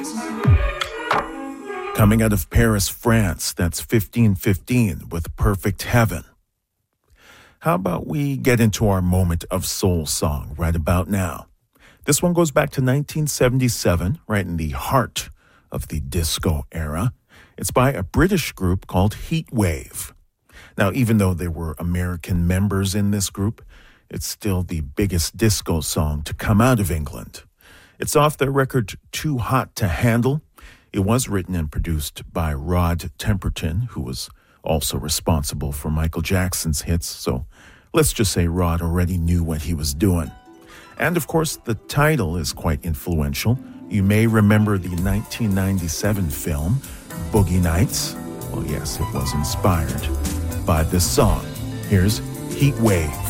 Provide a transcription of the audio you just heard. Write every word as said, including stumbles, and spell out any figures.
Coming out of Paris, France, that's fifteen fifteen with Perfect Heaven. How about we get into our moment of soul song right about now? This one goes back to nineteen seventy-seven, right in the heart of the disco era. It's by a British group called Heat Wave. Now, even though there were American members in this group, it's still the biggest disco song to come out of England. It's off their record Too Hot to Handle. It was written and produced by Rod Temperton, who was also responsible for Michael Jackson's hits, so let's just say Rod already knew what he was doing. And of course, the title is quite influential. You may remember the nineteen ninety-seven film, Boogie Nights. Well, yes, it was inspired by this song. Here's Heat Wave.